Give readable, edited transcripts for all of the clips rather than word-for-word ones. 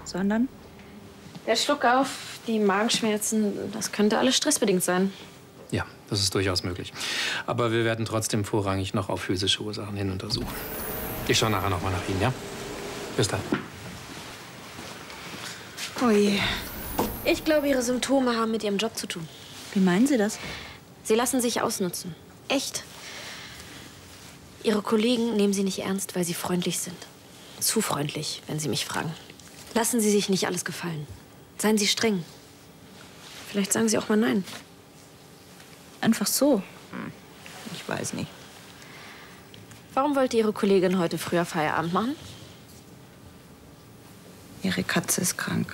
Sondern? Der Schluckauf, die Magenschmerzen, das könnte alles stressbedingt sein. Ja, das ist durchaus möglich. Aber wir werden trotzdem vorrangig noch auf physische Ursachen hin untersuchen. Ich schaue nachher noch mal nach Ihnen, ja? Bis dann. Oh je. Ich glaube, Ihre Symptome haben mit Ihrem Job zu tun. Wie meinen Sie das? Sie lassen sich ausnutzen. Echt. Ihre Kollegen nehmen Sie nicht ernst, weil Sie freundlich sind. Zu freundlich, wenn Sie mich fragen. Lassen Sie sich nicht alles gefallen. Seien Sie streng. Vielleicht sagen Sie auch mal Nein. Einfach so? Ich weiß nicht. Warum wollte Ihre Kollegin heute früher Feierabend machen? Ihre Katze ist krank.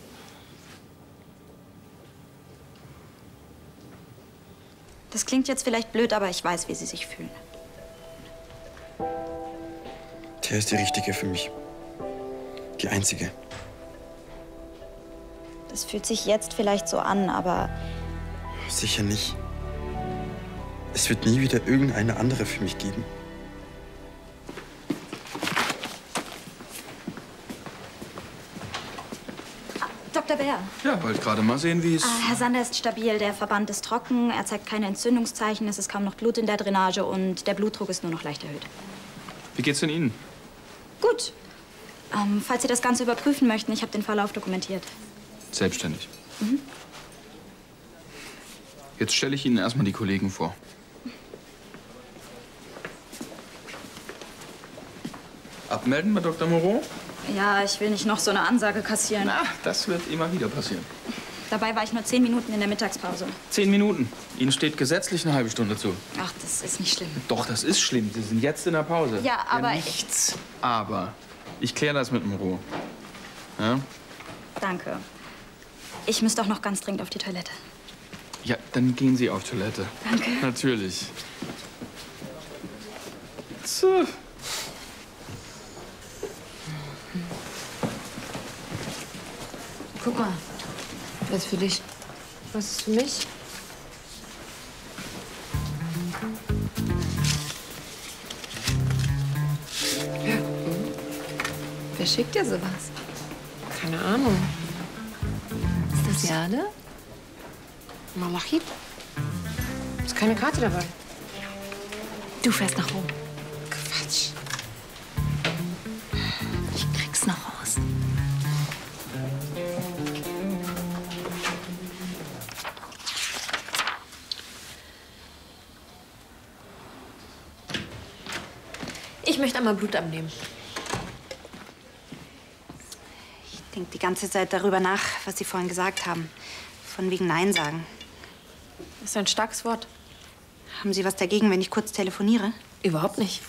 Das klingt jetzt vielleicht blöd, aber ich weiß, wie Sie sich fühlen. Der ist die Richtige für mich. Die Einzige. Das fühlt sich jetzt vielleicht so an, aber Sicher nicht. Es wird nie wieder irgendeine andere für mich geben. Dr. Bär. Ja, wollte gerade mal sehen, wie es... Herr Sander ist stabil, der Verband ist trocken, er zeigt keine Entzündungszeichen, es ist kaum noch Blut in der Drainage und der Blutdruck ist nur noch leicht erhöht. Wie geht's denn Ihnen? Gut. Falls Sie das Ganze überprüfen möchten, ich habe den Verlauf dokumentiert. Selbstständig. Jetzt stelle ich Ihnen erstmal die Kollegen vor. Abmelden bei Dr. Moreau? Ja, ich will nicht noch so eine Ansage kassieren. Na, das wird immer wieder passieren. Dabei war ich nur 10 Minuten in der Mittagspause. 10 Minuten. Ihnen steht gesetzlich eine halbe Stunde zu. Ach, das ist nicht schlimm. Doch, das ist schlimm. Sie sind jetzt in der Pause. Ja, aber nichts. Aber. Ich kläre das mit Moreau. Ja? Danke. Ich muss doch noch ganz dringend auf die Toilette. Ja, dann gehen Sie auf Toilette. Danke. Natürlich. So. Guck mal. Das ist für dich. Was ist für mich? Ja. Wer schickt dir sowas? Keine Ahnung. Ist das Jade? Malachit? Ist keine Karte dabei. Du fährst nach Rom. Quatsch. Ich krieg's noch raus. Ich möchte einmal Blut abnehmen. Ich denke die ganze Zeit darüber nach, was Sie vorhin gesagt haben. Von wegen Nein sagen. Das ist ein starkes Wort. Haben Sie was dagegen, wenn ich kurz telefoniere? Überhaupt nicht.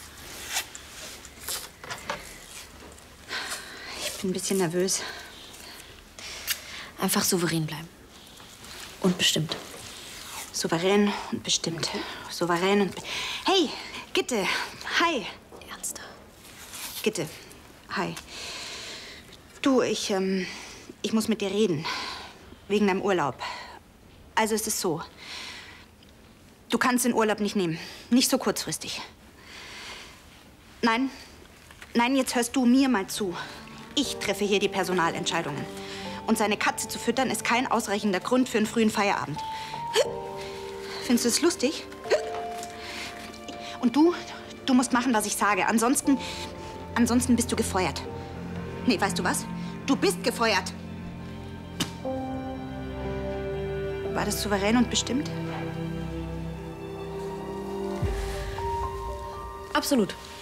Ich bin ein bisschen nervös. Einfach souverän bleiben. Und bestimmt. Souverän und bestimmt. Souverän und... Hey, Gitte. Hi. Ernster. Gitte. Hi. Du, ich muss mit dir reden. Wegen deinem Urlaub. Also es ist so. Du kannst den Urlaub nicht nehmen. Nicht so kurzfristig. Nein. Nein, jetzt hörst du mir mal zu. Ich treffe hier die Personalentscheidungen. Und seine Katze zu füttern ist kein ausreichender Grund für einen frühen Feierabend. Findest du es lustig? Und du musst machen, was ich sage. Ansonsten bist du gefeuert. Nee, weißt du was? Du bist gefeuert. War das souverän und bestimmt? Absolut.